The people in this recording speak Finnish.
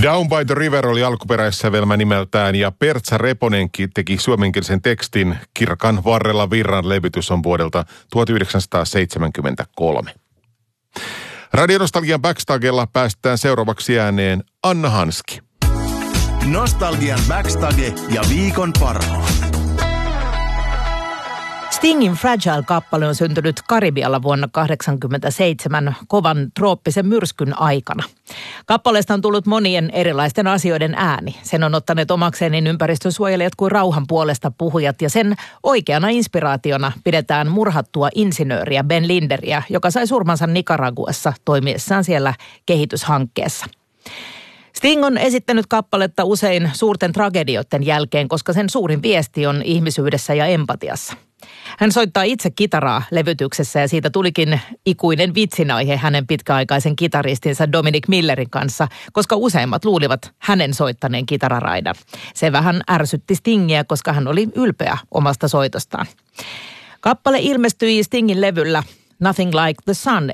Down by the River oli alkuperäissävelmä nimeltään ja Pertsa Reponenkin teki suomenkielisen tekstin. Kirkan varrella virran levytys on vuodelta 1973. Radionostalgian Backstagella päästään seuraavaksi ääneen Anna Hanski. Nostalgian Backstage ja viikon parhaat. Stingin Fragile-kappale on syntynyt Karibialla vuonna 1987 kovan trooppisen myrskyn aikana. Kappaleesta on tullut monien erilaisten asioiden ääni. Sen on ottaneet omakseen niin ympäristönsuojelijat kuin rauhan puolesta puhujat ja sen oikeana inspiraationa pidetään murhattua insinööriä Ben Linderiä, joka sai surmansa Nicaraguassa toimiessaan siellä kehityshankkeessa. Sting on esittänyt kappaletta usein suurten tragedioiden jälkeen, koska sen suurin viesti on ihmisyydessä ja empatiassa. Hän soittaa itse kitaraa levytyksessä ja siitä tulikin ikuinen vitsinaihe hänen pitkäaikaisen kitaristinsa Dominic Millerin kanssa, koska useimmat luulivat hänen soittaneen kitararaidan. Se vähän ärsytti Stingiä, koska hän oli ylpeä omasta soitostaan. Kappale ilmestyi Stingin levyllä Nothing Like the Sun